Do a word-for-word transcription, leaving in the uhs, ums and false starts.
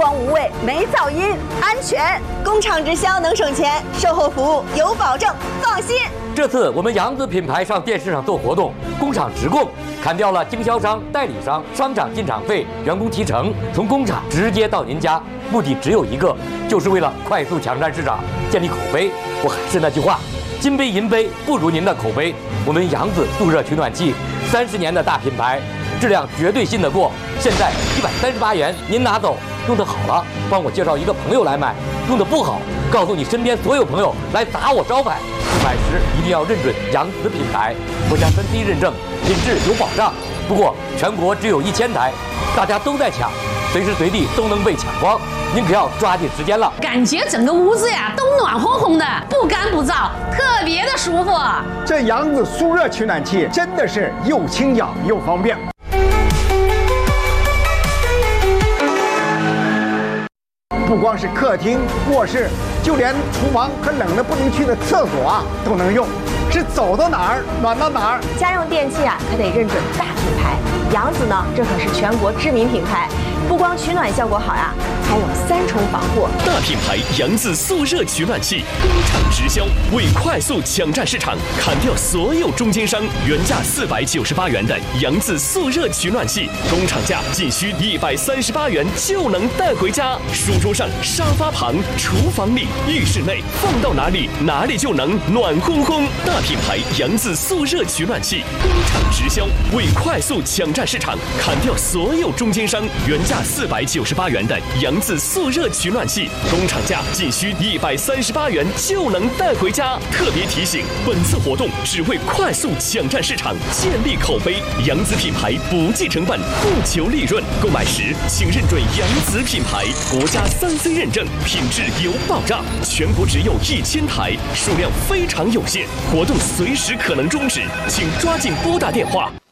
光无味，没噪音，安全。工厂直销能省钱，售后服务有保证，放心。 这次我们扬子品牌上电视上做活动，工厂直供，砍掉了经销商、代理商、商场进场费、员工提成，从工厂直接到您家，目的只有一个，就是为了快速抢占市场，建立口碑。我还是那句话，金杯银杯不如您的口碑。我们扬子速热取暖器，三十年的大品牌，质量绝对信得过。现在一百三十八元，您拿走，用得好了，帮我介绍一个朋友来买；用得不好，告诉你身边所有朋友来砸我招牌。买时一定要认准扬子品牌，国家三 C 认证，品质有保障。不过全国只有一千台，大家都在抢，随时随地都能被抢光，您可要抓紧时间了。 感觉整个屋子呀都暖烘烘的，不干不燥，特别的舒服。 这扬子速热取暖器真的是又轻巧又方便。不光是客厅、卧室，就连厨房和冷的不能去的厕所啊都能用，是走到哪儿暖到哪儿。 家用电器啊，可得认准大品牌。扬子呢，这可是全国知名品牌，不光取暖效果好呀，还有三重防护。 大品牌扬子速热取暖器，工厂直销，为快速抢占市场，砍掉所有中间商，原价四百九十八元的扬子速热取暖器，工厂价仅需一百三十八元就能带回家。书桌上、沙发旁、厨房里、浴室内，放到哪里哪里就能暖烘烘。大品牌扬子速热取暖器，工厂直销，为快速抢占市场，砍掉所有中间商，原价四百九十八元的扬子速热取暖器，工厂价仅需一百三十八元就能带回家。特别提醒，本次活动只为快速抢占市场，建立口碑。扬子品牌不计成本，不求利润，购买时请认准扬子品牌，国家三 C 认证，品质有保障。全国只有一千台，数量非常有限，活动随时可能终止，请抓紧拨打电话